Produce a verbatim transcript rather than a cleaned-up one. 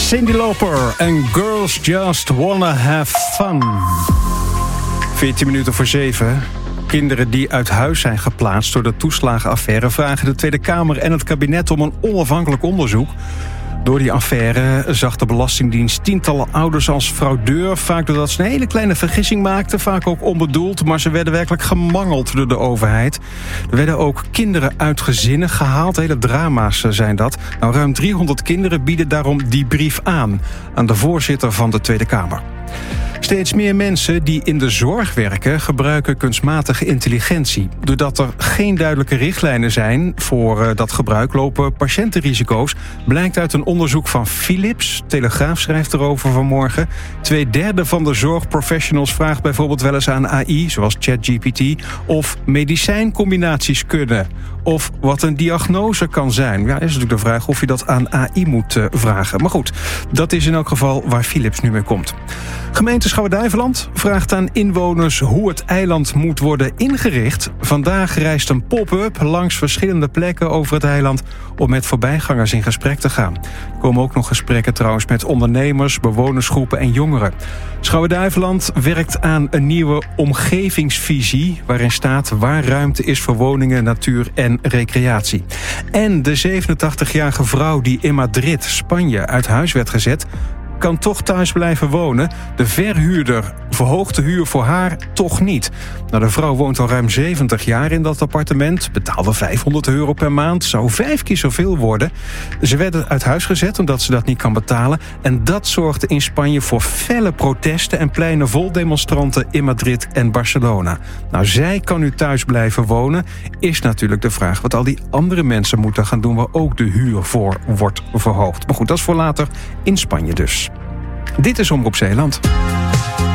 Cyndi Lauper en Girls Just Wanna Have Fun. veertien minuten voor zeven. Kinderen die uit huis zijn geplaatst door de toeslagenaffaire vragen de Tweede Kamer en het kabinet om een onafhankelijk onderzoek. Door die affaire zag de Belastingdienst tientallen ouders als fraudeur. Vaak doordat ze een hele kleine vergissing maakten. Vaak ook onbedoeld, maar ze werden werkelijk gemangeld door de overheid. Er werden ook kinderen uit gezinnen gehaald. Hele drama's zijn dat. Nou, ruim driehonderd kinderen bieden daarom die brief aan. Aan de voorzitter van de Tweede Kamer. Steeds meer mensen die in de zorg werken gebruiken kunstmatige intelligentie. Doordat er geen duidelijke richtlijnen zijn voor dat gebruik lopen patiëntenrisico's, blijkt uit een onderzoek van Philips. Telegraaf schrijft erover vanmorgen. Twee derde van de zorgprofessionals vraagt bijvoorbeeld wel eens aan A I, zoals ChatGPT, of medicijncombinaties kunnen. Of wat een diagnose kan zijn. Ja, is natuurlijk de vraag of je dat aan A I moet uh, vragen. Maar goed, dat is in elk geval waar Philips nu mee komt. Gemeente Schouwen-Duiveland vraagt aan inwoners hoe het eiland moet worden ingericht. Vandaag reist een pop-up langs verschillende plekken over het eiland om met voorbijgangers in gesprek te gaan. Er komen ook nog gesprekken trouwens met ondernemers, bewonersgroepen en jongeren. Schouwen-Duiveland werkt aan een nieuwe omgevingsvisie waarin staat waar ruimte is voor woningen, natuur en recreatie. En de zevenentachtigjarige vrouw die in Madrid, Spanje, uit huis werd gezet, kan toch thuis blijven wonen. De verhuurder verhoogt de huur voor haar toch niet. Nou, de vrouw woont al ruim zeventig jaar in dat appartement, betaalde vijfhonderd euro per maand, zou vijf keer zoveel worden. Ze werd uit huis gezet omdat ze dat niet kan betalen. En dat zorgde in Spanje voor felle protesten en pleinen vol demonstranten in Madrid en Barcelona. Nou, zij kan nu thuis blijven wonen. Is natuurlijk de vraag wat al die andere mensen moeten gaan doen waar ook de huur voor wordt verhoogd. Maar goed, dat is voor later in Spanje dus. Dit is Omroep Zeeland.